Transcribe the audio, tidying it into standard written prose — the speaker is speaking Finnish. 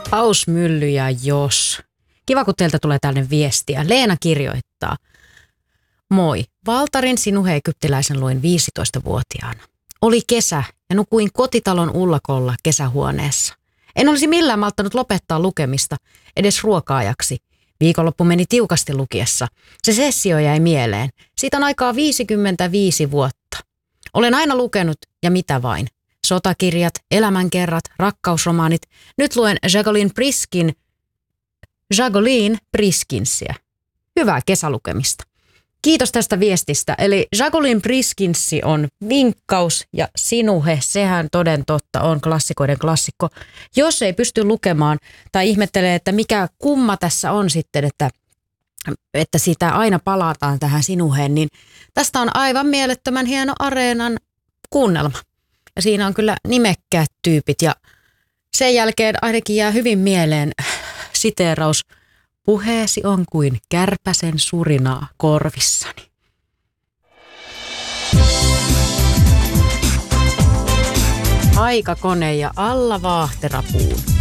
Pausmylly ja jos. Kiva, kun teiltä tulee tällainen viestiä. Leena kirjoittaa. Moi. Valtarin Sinuhe egyptiläisen luin 15-vuotiaana. Oli kesä ja nukuin kotitalon ullakolla kesähuoneessa. En olisi millään malttanut lopettaa lukemista edes ruoka-ajaksi. Viikonloppu meni tiukasti lukiessa. Se sessio jäi mieleen. Siitä on aikaa 55 vuotta. Olen aina lukenut ja mitä vain. Sotakirjat, elämänkerrat, rakkausromaanit. Nyt luen Jacqueline Priskinsiä. Hyvää kesälukemista. Kiitos tästä viestistä. Eli Jacqueline Priskinssi on vinkkaus ja Sinuhe, sehän toden totta on klassikoiden klassikko. Jos ei pysty lukemaan tai ihmettelee, että mikä kumma tässä on sitten, että sitä aina palataan tähän Sinuheen, niin tästä on aivan mielettömän hieno Areenan kuunnelma. Ja siinä on kyllä nimekkäät tyypit ja sen jälkeen ainakin jää hyvin mieleen siteeraus. Puheesi on kuin kärpäsen surinaa korvissani. Aikakone ja alla vaahterapuun.